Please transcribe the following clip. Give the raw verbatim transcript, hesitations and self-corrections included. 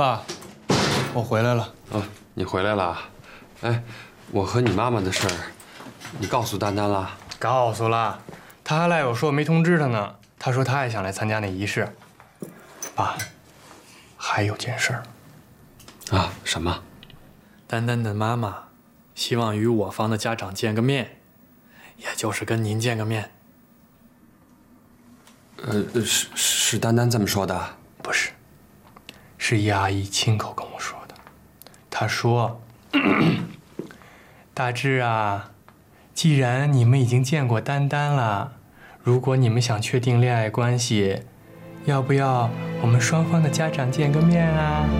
爸，我回来了。 哦，你回来了。哎，我和你妈妈的事儿，你告诉丹丹了？ 告诉了，她还赖我说我没通知她呢。她说她也想来参加那仪式。爸，还有件事儿。 啊，什么？ 丹丹的妈妈希望与我方的家长见个面，也就是跟您见个面。 呃，是是丹丹这么说的？ 不是，是叶阿姨亲口跟我说的。她说：“大志啊，既然你们已经见过丹丹了，如果你们想确定恋爱关系，要不要我们双方的家长见个面啊？”